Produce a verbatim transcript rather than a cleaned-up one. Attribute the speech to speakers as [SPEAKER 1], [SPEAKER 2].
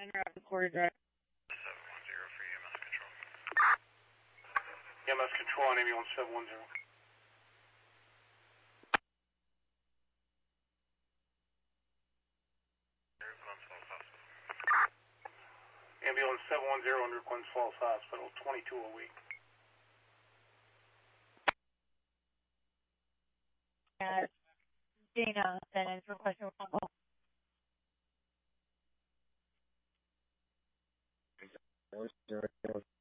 [SPEAKER 1] En route to Quarter Drive.
[SPEAKER 2] seven one zero for E M S control.
[SPEAKER 3] E M S control on ambulance seven one zero.
[SPEAKER 2] Glens Falls Hospital.
[SPEAKER 3] Ambulance seven one zero under Glens Falls Hospital, twenty-two a week.
[SPEAKER 1] Uh, Dana, then is requesting a phone call.
[SPEAKER 4] Zero, zero, zero.